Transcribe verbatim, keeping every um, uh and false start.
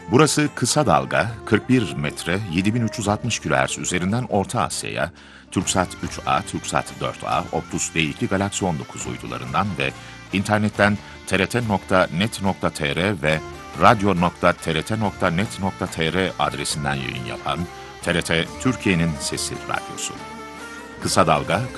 Burası kısa dalga, kırk bir metre, yedi bin üç yüz altmış kilohertz üzerinden Orta Asya'ya, Türksat üç A, Türksat dört A, Optus D iki Galaxy on dokuz uydularından ve internetten t r t nokta net nokta t r ve radyo nokta t r t nokta net nokta t r adresinden yayın yapan T R T Türkiye'nin Sesi Radyosu. Kısa Dalga